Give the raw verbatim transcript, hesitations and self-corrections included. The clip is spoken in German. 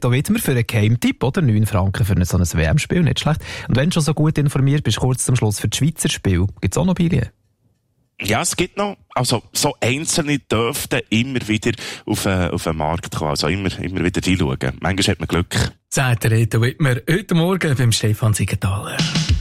Reto Wittmer, für einen Geheimtipp, oder? neun Franken für so ein W M-Spiel, nicht schlecht. Und wenn du schon so gut informiert bist, kurz zum Schluss für das Schweizer Spiel, gibt es auch noch Bilien? Ja, es gibt noch, also, so einzelne dürften immer wieder auf, äh, auf den Markt kommen, also immer, immer wieder reinschauen. Manchmal hat man Glück. Sagt der Reto Wittmer heute Morgen beim Stefan Siegenthaler.